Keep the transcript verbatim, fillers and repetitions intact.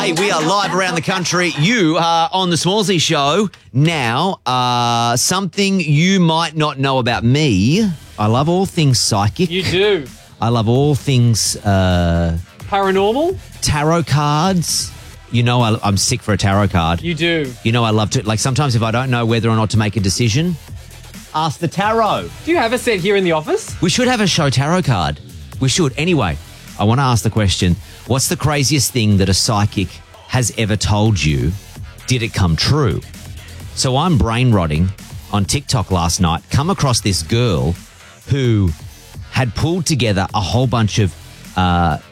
Hey, we are live around the country. You are on the Smallsy Show. Now, uh, something you might not know about me. I love all things psychic. You do. I love all things uh, Paranormal? tarot cards. You know I, I'm sick for a tarot card. You do. You know I love to, like sometimes if I don't know whether or not to make a decision, ask the tarot. Do you have a set here in the office? We should have a show tarot card. We should. Anyway, I want to ask the question, what's the craziest thing that a psychic has ever told you? Did it come true? So I'm brain rotting on TikTok last night, come across this girl who had pulled together a whole bunch of uh,